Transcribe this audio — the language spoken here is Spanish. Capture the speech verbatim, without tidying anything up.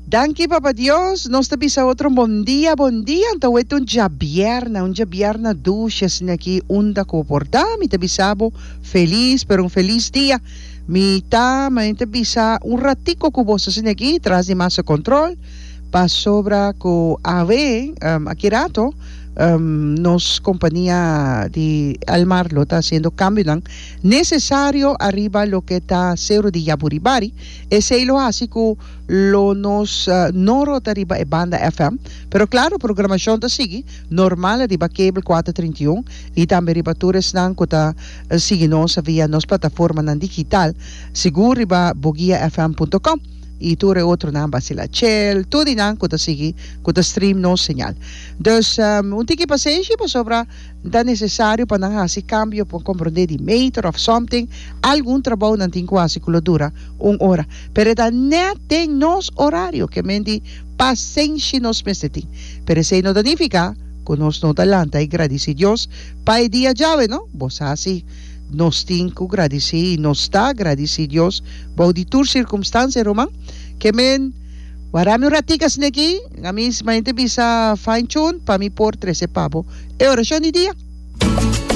Danke, Papa Dios. Nos tabi sa otro bom dia, bom dia. Ang tawid un jabierna, un jabierna duches na ki unda ko porta. Mi tabi sabo, feliz, pero un feliz dia. Mi ta, ma tabi sa un ratico kubosa sinaki, tras de masa control. Pa sobra ko ave, um, akirato, um, nos compañía de Almarlo está haciendo cambio lang necesario arriba lo que está cero de Yaburibari. Ese lo hace que lo nos uh, no rota arriba e banda F M, pero claro, programación ta sigue normal arriba cable cuatro treinta y uno y también arriba tours nan ko ta uh, sigue nos via nos plataforma nan digital, seguro arriba bogia f m punto com. E ture outro namba sila Chel, tudo nan kuta sige, kuta stream no señal. Dus um, un tiki passage pa sobra da necessário para não fazer cambio para compreender de meter of something, algum trabalho não tem quase que dura uma hora. Pero da net tem nos horário que mendi paciência nos meseti. Pero se não danifica, conosco no talanta e agradece Deus, pai dia jave, no? Vos assim nos tinco agradeci, nos está agradeci Dios, por di tur circunstancia, Roman, que men, warami ratikas naki, ngamis mainti bisa fine tune, pa mi por trece pavo, e orasyon ni dia.